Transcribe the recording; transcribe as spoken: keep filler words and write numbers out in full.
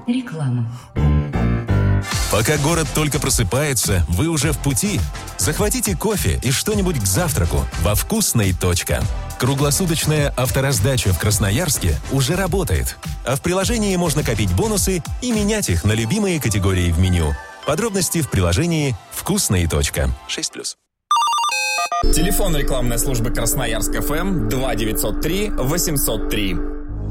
Реклама. Пока город только просыпается, вы уже в пути. Захватите кофе и что-нибудь к завтраку во «Вкусной. Точка». Круглосуточная автораздача в Красноярске уже работает. А в приложении можно копить бонусы и менять их на любимые категории в меню. Подробности в приложении «Вкусной. Точка». шесть плюс. Телефон рекламной службы Красноярск ФМ два девятьсот три восемьсот три.